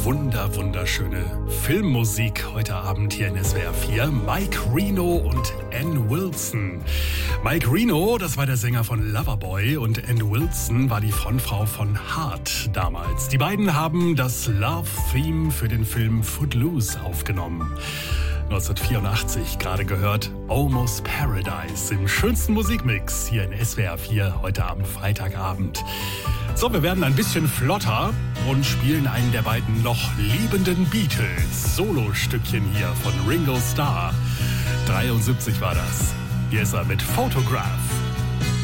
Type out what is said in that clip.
Wunderschöne Filmmusik heute Abend hier in SWR 4. Mike Reno und Ann Wilson. Mike Reno, das war der Sänger von Loverboy, und Ann Wilson war die Frontfrau von Heart damals. Die beiden haben das Love-Theme für den Film Footloose aufgenommen. 1984, gerade gehört, Almost Paradise im schönsten Musikmix hier in SWR 4 heute Abend, Freitagabend. So, wir werden ein bisschen flotter und spielen einen der beiden noch liebenden Beatles. Solo-Stückchen hier von Ringo Starr. 73 war das. Hier ist er mit Photograph.